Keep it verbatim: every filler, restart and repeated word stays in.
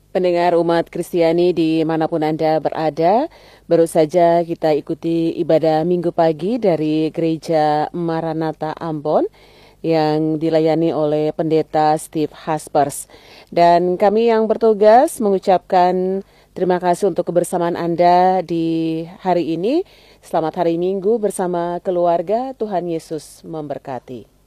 Pendengar umat Kristiani dimanapun Anda berada, baru saja kita ikuti ibadah minggu pagi dari Gereja Maranatha Ambon yang dilayani oleh Pendeta Steve Haspers. Dan kami yang bertugas mengucapkan terima kasih untuk kebersamaan Anda di hari ini. Selamat hari Minggu bersama keluarga, Tuhan Yesus memberkati.